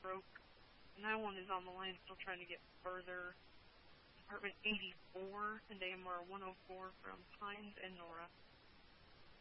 broke. And that one is on the line, still trying to get further. Apartment 84 and AMR 104 from Pines and Nora.